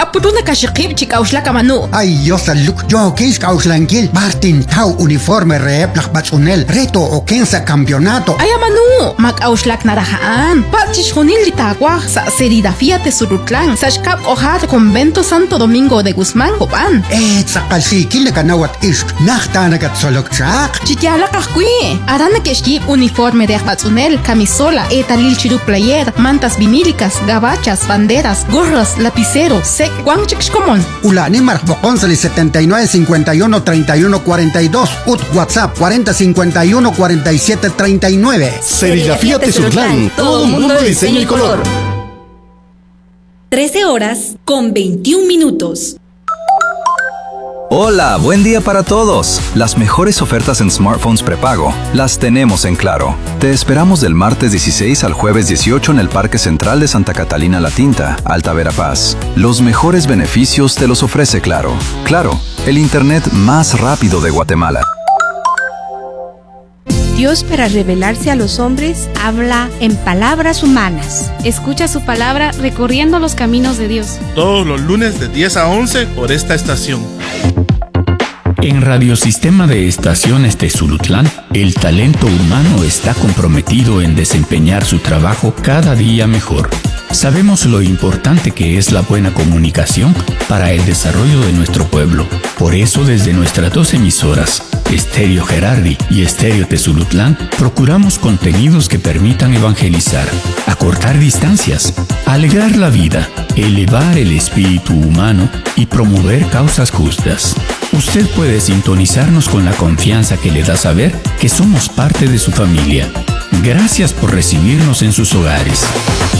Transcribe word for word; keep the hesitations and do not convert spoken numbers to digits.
apuruna kashikip chikauslaka manu. Ay, Dios aluk, yo kis kauslankil, Martin Tau uniforme rep lakbatsunel, reto o kensa campeonato. Ay, manu, makauslak narahaan. Pachish junil litakwa sa serigrafía tesurutlan, sa shkap ojat convento Santo Domingo de Guzmán, Copan. Eh, sakalsi kile kanawat ish, nachtanagat solokchak. Chityala kahkui, arana keshkip uniforme de akbatsunel, camisola, etalil chiru player, mantas vinílicas, gabachas, banderas, gorras, lapicero, sec, guanchikshkomon. Ulani Marcboconsali setenta y nueve cincuenta y uno treinta y uno cuarenta y dos, ut WhatsApp cuarenta cincuenta y uno cuarenta y siete treinta y nueve. Serigrafía Tesurtlán, todo el mundo de diseño y color. trece horas con veintiún minutos. Hola, buen día para todos. Las mejores ofertas en smartphones prepago las tenemos en Claro. Te esperamos del martes dieciséis al jueves dieciocho en el Parque Central de Santa Catalina La Tinta, Alta Verapaz. Los mejores beneficios te los ofrece Claro. Claro, el internet más rápido de Guatemala. Dios, para revelarse a los hombres, habla en palabras humanas. Escucha su palabra recorriendo los caminos de Dios. Todos los lunes de diez a once por esta estación. En Radiosistema de Estaciones Tezulutlán, el talento humano está comprometido en desempeñar su trabajo cada día mejor. Sabemos lo importante que es la buena comunicación para el desarrollo de nuestro pueblo. Por eso, desde nuestras dos emisoras, Estéreo Gerardi y Estéreo Tezulutlán, procuramos contenidos que permitan evangelizar, acortar distancias, alegrar la vida, elevar el espíritu humano y promover causas justas. Usted puede sintonizarnos con la confianza que le da saber que somos parte de su familia. Gracias por recibirnos en sus hogares.